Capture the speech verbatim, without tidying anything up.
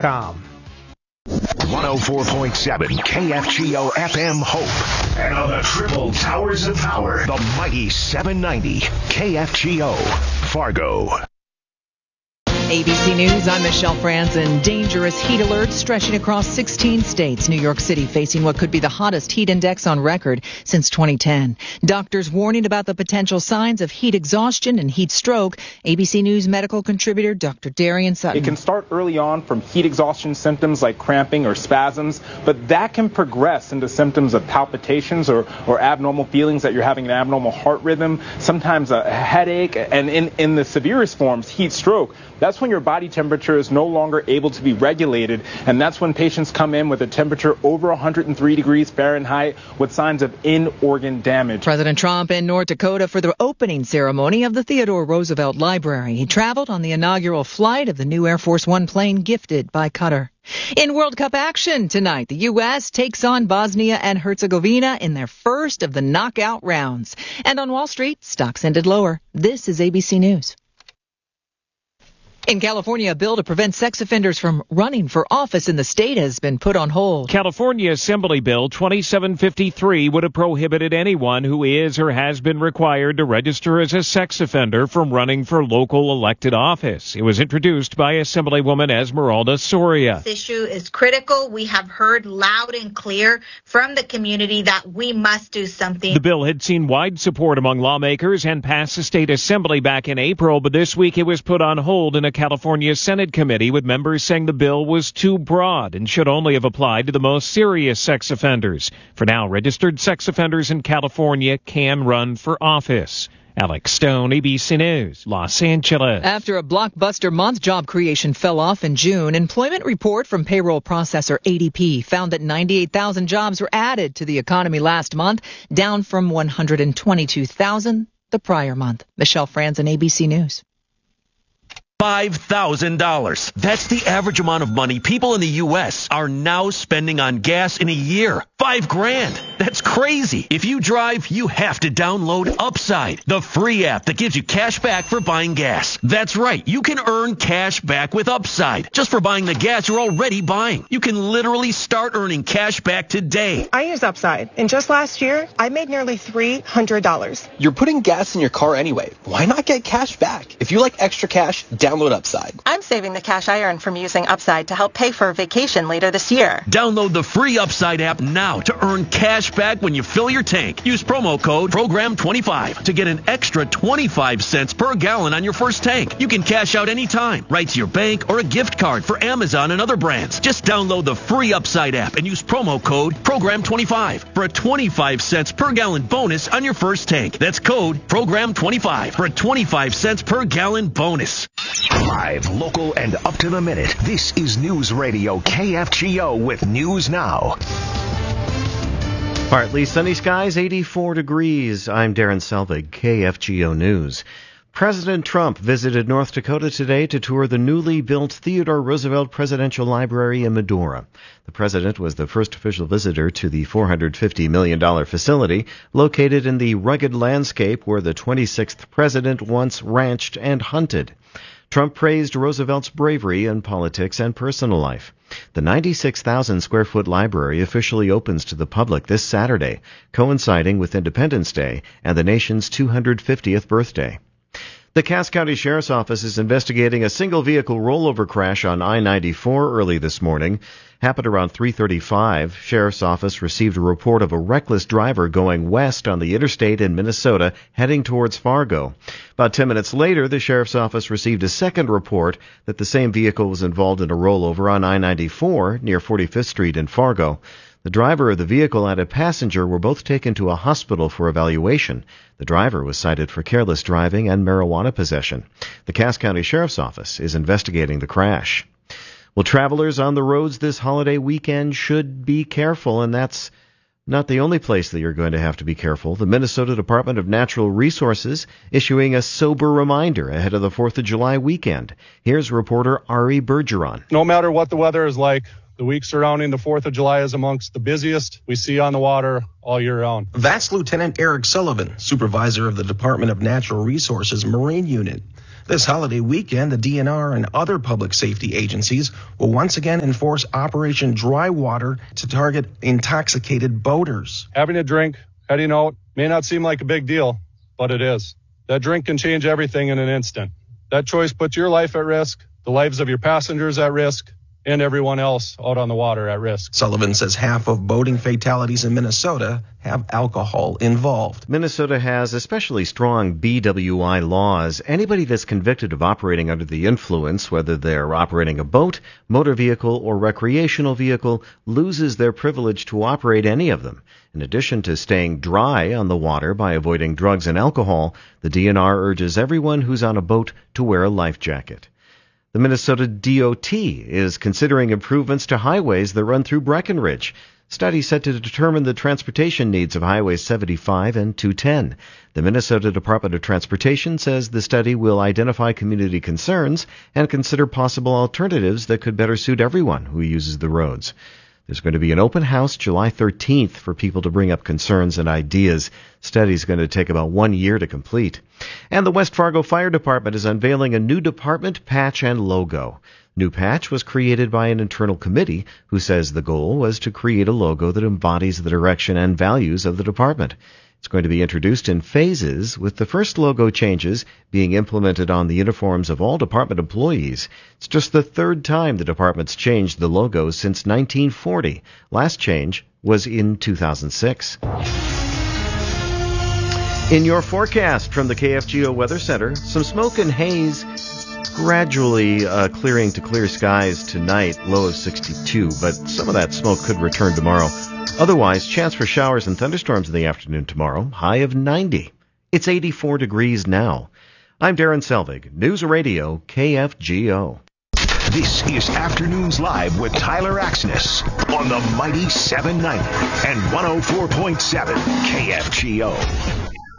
com. one oh four point seven K F G O F M Hope. And on the triple towers of power, the mighty seven ninety K F G O Fargo. A B C News, I'm Michelle Franzen. Dangerous heat alerts stretching across sixteen states. New York City facing what could be the hottest heat index on record since twenty ten. Doctors warning about the potential signs of heat exhaustion and heat stroke. A B C News medical contributor Doctor Darian Sutton. It can start early on from heat exhaustion symptoms like cramping or spasms, but that can progress into symptoms of palpitations or, or abnormal feelings that you're having an abnormal heart rhythm, sometimes a headache, and in, in the severest forms, heat stroke. That's when your body temperature is no longer able to be regulated, and that's when patients come in with a temperature over one hundred three degrees Fahrenheit with signs of in-organ damage. President Trump in North Dakota for the opening ceremony of the Theodore Roosevelt Library. He traveled on the inaugural flight of the new Air Force One plane gifted by Qatar. In World Cup action tonight, the U S takes on Bosnia and Herzegovina in their first of the knockout rounds. And on Wall Street, stocks ended lower. This is A B C News. In California, a bill to prevent sex offenders from running for office in the state has been put on hold. California Assembly Bill twenty-seven fifty-three would have prohibited anyone who is or has been required to register as a sex offender from running for local elected office. It was introduced by Assemblywoman Esmeralda Soria. This issue is critical. We have heard loud and clear from the community that we must do something. The bill had seen wide support among lawmakers and passed the state assembly back in April, but this week it was put on hold in a California Senate committee with members saying the bill was too broad and should only have applied to the most serious sex offenders. For now, registered sex offenders in California can run for office. Alex Stone, A B C News, Los Angeles. After a blockbuster month, job creation fell off in June. Employment report from payroll processor A D P found that ninety-eight thousand jobs were added to the economy last month, down from one hundred twenty-two thousand the prior month. Michelle Franzen, A B C News. five thousand dollars. That's the average amount of money people in the U S are now spending on gas in a year. Five grand. That's crazy. If you drive, you have to download Upside, the free app that gives you cash back for buying gas. That's right. You can earn cash back with Upside just for buying the gas you're already buying. You can literally start earning cash back today. I use Upside, and just last year, I made nearly three hundred dollars. You're putting gas in your car anyway. Why not get cash back? If you like extra cash, download Upside. I'm saving the cash I earn from using Upside to help pay for a vacation later this year. Download the free Upside app now to earn cash back when you fill your tank. Use promo code program twenty-five to get an extra twenty-five cents per gallon on your first tank. You can cash out anytime, right to your bank or a gift card for Amazon and other brands. Just download the free Upside app and use promo code program twenty-five for a twenty-five cents per gallon bonus on your first tank. That's code program twenty-five for a twenty-five cents per gallon bonus. Live, local, and up to the minute. This is News Radio K F G O with News Now. Partly sunny skies, eighty-four degrees. I'm Darren Selvig, K F G O News. President Trump visited North Dakota today to tour the newly built Theodore Roosevelt Presidential Library in Medora. The president was the first official visitor to the four hundred fifty million dollars facility located in the rugged landscape where the twenty-sixth president once ranched and hunted. Trump praised Roosevelt's bravery in politics and personal life. The ninety-six thousand square foot library officially opens to the public this Saturday, coinciding with Independence Day and the nation's two hundred fiftieth birthday. The Cass County Sheriff's Office is investigating a single-vehicle rollover crash on I ninety-four early this morning. Happened around three thirty-five. Sheriff's Office received a report of a reckless driver going west on the interstate in Minnesota, heading towards Fargo. About ten minutes later, the Sheriff's Office received a second report that the same vehicle was involved in a rollover on I ninety-four near forty-fifth Street in Fargo. The driver of the vehicle and a passenger were both taken to a hospital for evaluation. The driver was cited for careless driving and marijuana possession. The Cass County Sheriff's Office is investigating the crash. Well, travelers on the roads this holiday weekend should be careful, and that's not the only place that you're going to have to be careful. The Minnesota Department of Natural Resources issuing a sober reminder ahead of the fourth of July weekend. Here's reporter Ari Bergeron. No matter what the weather is like, the week surrounding the fourth of July is amongst the busiest we see on the water all year round. That's Lieutenant Eric Sullivan, supervisor of the Department of Natural Resources Marine Unit. This holiday weekend, the D N R and other public safety agencies will once again enforce Operation Dry Water to target intoxicated boaters. Having a drink, heading out, may not seem like a big deal, but it is. That drink can change everything in an instant. That choice puts your life at risk, the lives of your passengers at risk, and everyone else out on the water at risk. Sullivan says half of boating fatalities in Minnesota have alcohol involved. Minnesota has especially strong B W I laws. Anybody that's convicted of operating under the influence, whether they're operating a boat, motor vehicle, or recreational vehicle, loses their privilege to operate any of them. In addition to staying dry on the water by avoiding drugs and alcohol, the D N R urges everyone who's on a boat to wear a life jacket. The Minnesota D O T is considering improvements to highways that run through Breckenridge. Study set to determine the transportation needs of Highways seventy-five and two ten. The Minnesota Department of Transportation says the study will identify community concerns and consider possible alternatives that could better suit everyone who uses the roads. There's going to be an open house July thirteenth for people to bring up concerns and ideas. Study's going to take about one year to complete. And the West Fargo Fire Department is unveiling a new department patch and logo. New patch was created by an internal committee who says the goal was to create a logo that embodies the direction and values of the department. It's going to be introduced in phases, with the first logo changes being implemented on the uniforms of all department employees. It's just the third time the department's changed the logo since nineteen forty. Last change was in two thousand six. In your forecast from the K F G O Weather Center, some smoke and haze gradually uh, clearing to clear skies tonight, low of sixty-two, but some of that smoke could return tomorrow. Otherwise, chance for showers and thunderstorms in the afternoon tomorrow, high of ninety. It's eighty-four degrees now. I'm Darren Selvig, News Radio K F G O. This is Afternoons Live with Tyler Axness on the Mighty seven ninety and one oh four point seven K F G O.